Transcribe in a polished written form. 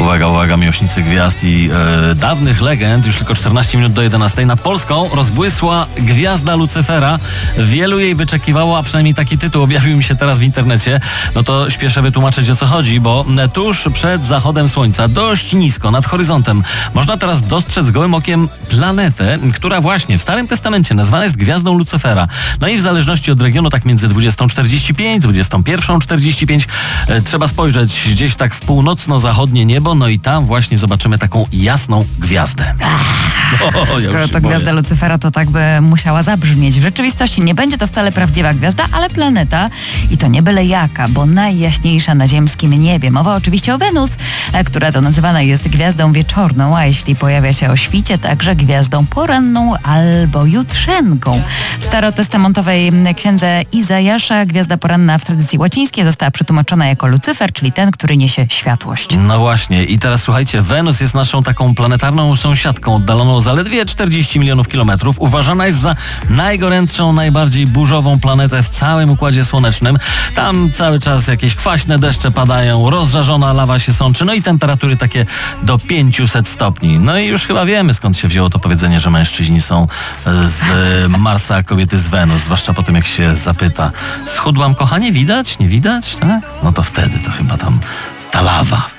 Uwaga, uwaga, miłośnicy gwiazd i dawnych legend. Już tylko 14 minut do 11. Nad Polską rozbłysła gwiazda Lucyfera. Wielu jej wyczekiwało, a przynajmniej taki tytuł objawił mi się teraz w internecie. No to śpieszę wytłumaczyć, o co chodzi, bo tuż przed zachodem słońca, dość nisko nad horyzontem, można teraz dostrzec gołym okiem planetę, która właśnie w Starym Testamencie nazwana jest gwiazdą Lucyfera. No i w zależności od regionu, tak między 20:45, 21:45 trzeba spojrzeć gdzieś tak w północno-zachodnie niebo, no i tam właśnie zobaczymy taką jasną gwiazdę. Skoro to gwiazda Lucyfera, to tak by musiała zabrzmieć. W rzeczywistości nie będzie to wcale prawdziwa gwiazda, ale planeta. I to nie byle jaka, bo najjaśniejsza na ziemskim niebie. Mowa oczywiście o Wenus, która to nazywana jest gwiazdą wieczorną, a jeśli pojawia się o świcie, także gwiazdą poranną albo jutrzenką. W starotestamentowej księdze Izajasza gwiazda poranna w tradycji łacińskiej została przetłumaczona jako Lucyfer, czyli ten, który niesie światłość. No właśnie. I teraz słuchajcie, Wenus jest naszą taką planetarną sąsiadką, oddaloną zaledwie 40 milionów kilometrów. Uważana jest za najgorętszą, najbardziej burzową planetę w całym Układzie Słonecznym. Tam cały czas jakieś kwaśne deszcze padają, rozżarzona lawa się sączy, no i temperatury takie do 500 stopni. No i już chyba wiemy, skąd się wzięło to powiedzenie, że mężczyźni są z Marsa, a kobiety z Wenus. Zwłaszcza po tym, jak się zapyta: schudłam, kochanie, widać? Nie widać? Tak? No to wtedy to chyba tam ta lawa